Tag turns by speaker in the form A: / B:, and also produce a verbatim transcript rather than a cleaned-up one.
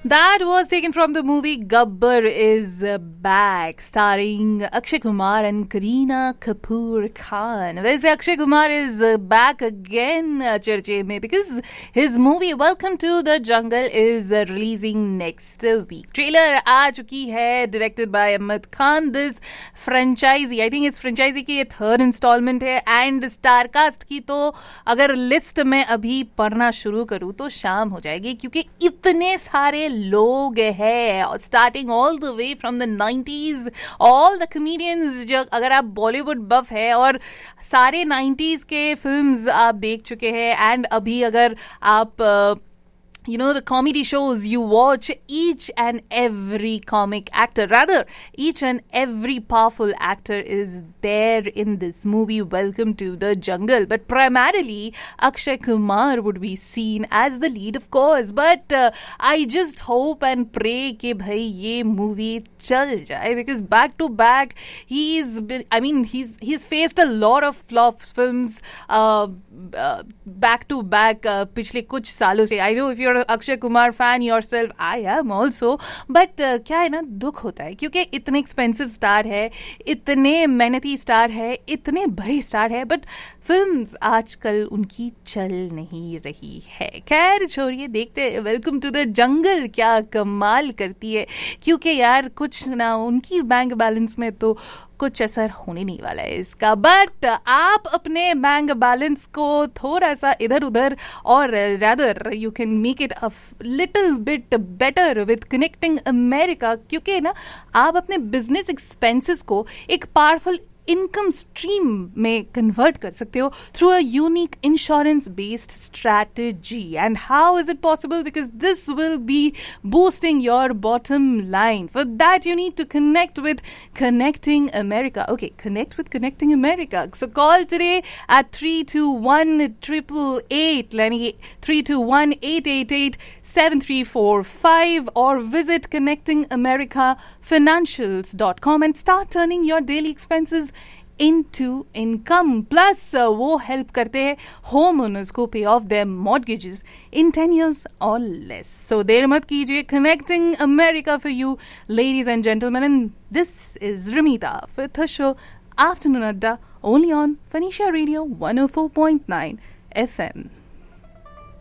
A: That was taken from the movie Gabbar is Back, starring Akshay Kumar and Kareena Kapoor Khan. वैसे Akshay Kumar is back again चर्चे में because his movie Welcome to the Jungle is releasing next week. Trailer आ चुकी है, directed by Ahmed Khan. This franchisee, I think इस franchisee की ये third installment है and star cast की तो अगर list में अभी पढ़ना शुरू करूँ तो शाम हो जाएगी क्योंकि इतने सारे लोग हैं, starting all the way from the nineties, all the comedians. जो अगर आप बॉलीवुड बफ है और सारे नाइंटीज़ के फिल्म्स आप देख चुके हैं एंड अभी अगर आप you know the comedy shows you watch, each and every comic actor, rather each and every powerful actor is there in this movie Welcome to the Jungle, but primarily Akshay Kumar would be seen as the lead of course, but uh, I just hope and pray कि भाई ये movie चल जाए because back to back he's been, I mean he's he's faced a lot of flop films uh, uh, back to back uh, पिछले कुछ सालों से. I know if you're Akshay Kumar fan yourself, I am also, but क्या है ना, दुख होता है क्योंकि इतने एक्सपेंसिव स्टार है, इतने मेहनती स्टार है, इतने बड़े स्टार है, बट फिल्म्स आजकल उनकी चल नहीं रही है. खैर छोड़िए, देखते वेलकम टू द जंगल क्या कमाल करती है क्योंकि यार कुछ ना उनकी बैंक बैलेंस में तो कुछ असर होने नहीं वाला है इसका. बट आप अपने बैंक बैलेंस को थोड़ा सा इधर उधर और rather you can make it a little bit better with connecting America क्योंकि ना आप अपने बिजनेस एक्सपेंसेस को एक पावरफुल इनकम स्ट्रीम में कन्वर्ट कर सकते हो through a unique insurance based strategy. And how is it possible? Because this will be boosting your bottom line. For that you need to connect with connecting America. Okay, connect with connecting America. So call today at three to one triple eight, यानी three to one eight eight eight seven three four five or visit connecting america financials dot com and start turning your daily expenses into income. Plus uh, वो help करते हैं homeowners को pay off their mortgages in ten years or less. So देर मत कीजिए. Connecting America for you, ladies and gentlemen, and this is Ramita with her show Afternoon Adda only on Phoenicia Radio one oh four point nine F M.